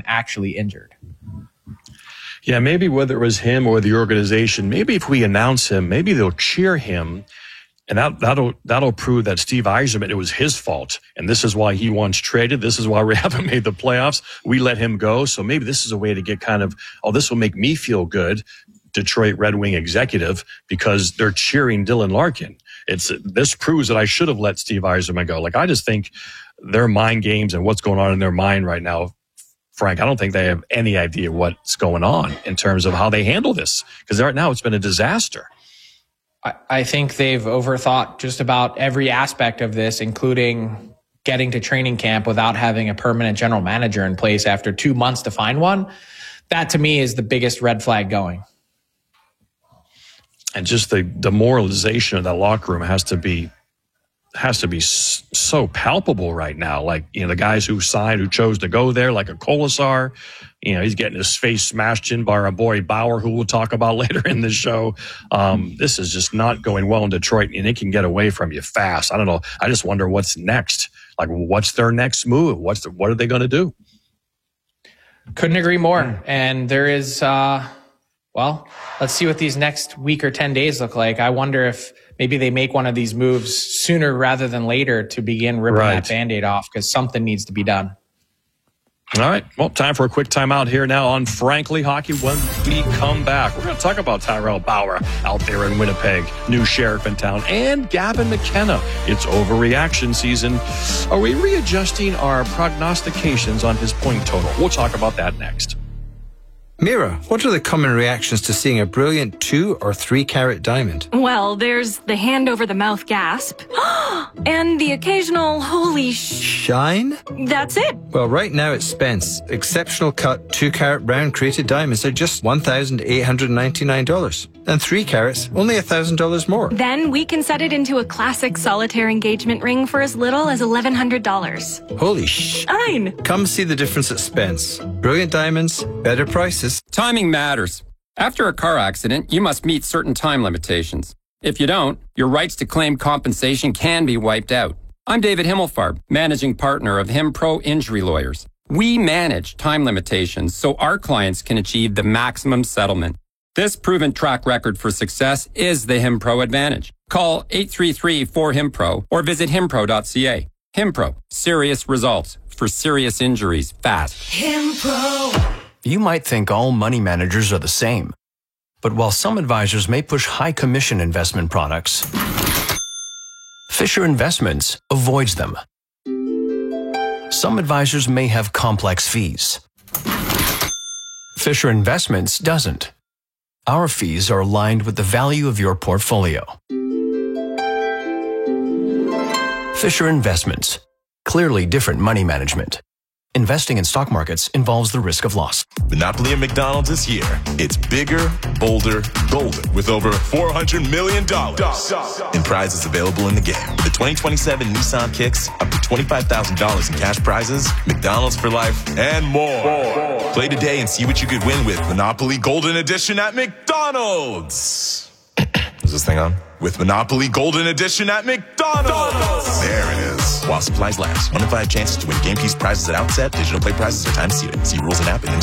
actually injured. Yeah, maybe whether it was him or the organization, maybe if we announce him, maybe they'll cheer him. And that'll prove that Steve Yzerman, it was his fault. And this is why he wants traded. This is why we haven't made the playoffs. We let him go. So maybe this is a way to get kind of, this will make me feel good, Detroit Red Wing executive, because they're cheering Dylan Larkin. This proves that I should have let Steve Yzerman go. Like, I just think their mind games and what's going on in their mind right now, Frank, I don't think they have any idea what's going on in terms of how they handle this. Because right now it's been a disaster. I think they've overthought just about every aspect of this, including getting to training camp without having a permanent general manager in place after 2 months to find one. That, to me, is the biggest red flag going. And just the demoralization of that locker room has to be so palpable right now. Like, the guys who signed, who chose to go there, like a Kolasar, he's getting his face smashed in by our boy Bauer, who we'll talk about later in the show. This is just not going well in Detroit, and it can get away from you fast. I don't know. I just wonder what's next. Like, what's their next move? What are they going to do? Couldn't agree more. And there is, let's see what these next week or 10 days look like. I wonder if maybe they make one of these moves sooner rather than later to begin ripping that Band-Aid off, because something needs to be done. All right. Well, time for a quick timeout here now on Frankly Hockey. When we come back, we're going to talk about Tyrell Bauer out there in Winnipeg, new sheriff in town, and Gavin McKenna. It's overreaction season. Are we readjusting our prognostications on his point total? We'll talk about that next. Mira, what are the common reactions to seeing a brilliant 2 or 3 carat diamond? Well, there's the hand over the mouth gasp and the occasional holy shine. That's it. Well, right now at Spence, exceptional cut 2 carat round crated diamonds are just $1,899. And 3 carats, only $1,000 more. Then we can set it into a classic solitaire engagement ring for as little as $1,100. Holy shine. Come see the difference at Spence. Brilliant diamonds, better prices. Timing matters. After a car accident, you must meet certain time limitations. If you don't, your rights to claim compensation can be wiped out. I'm David Himmelfarb, managing partner of HimPro Injury Lawyers. We manage time limitations so our clients can achieve the maximum settlement. This proven track record for success is the HimPro advantage. Call 833-4HimPro or visit himpro.ca. HimPro, serious results for serious injuries fast. HimPro. You might think all money managers are the same. But while some advisors may push high commission investment products, Fisher Investments avoids them. Some advisors may have complex fees. Fisher Investments doesn't. Our fees are aligned with the value of your portfolio. Fisher Investments. Clearly different money management. Investing in stock markets involves the risk of loss. Monopoly at McDonald's is here. It's bigger, bolder, golden, with over $400 million in prizes available in the game. The 2027 Nissan Kicks, up to $25,000 in cash prizes, McDonald's for life, and more. Play today and see what you could win with Monopoly Golden Edition at McDonald's. Is this thing on? With Monopoly Golden Edition at McDonald's. There it is. While supplies last. 1 in 5 chances to win game piece prizes at outset. Digital play prizes are time seated. See rules and app and